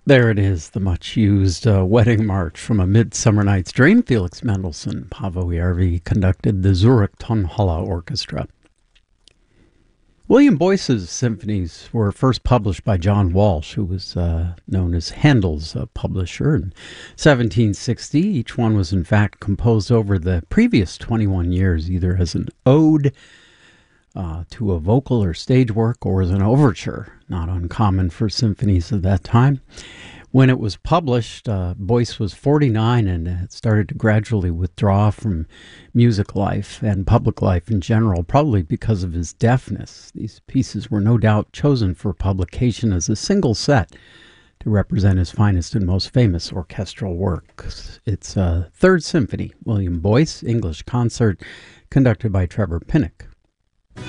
There it is, the much used wedding march from A Midsummer Night's Dream. Felix Mendelssohn, Paavo Järvi conducted the Zurich Tonhalle Orchestra. William Boyce's symphonies were first published by John Walsh, who was known as Handel's publisher, in 1760. Each one was in fact composed over the previous 21 years, either as an ode to a vocal or stage work or as an overture, not uncommon for symphonies of that time. When it was published, Boyce was 49 and had started to gradually withdraw from music life and public life in general, probably because of his deafness. These pieces were no doubt chosen for publication as a single set to represent his finest and most famous orchestral works. It's Third Symphony, William Boyce, English concert, conducted by Trevor Pinnock.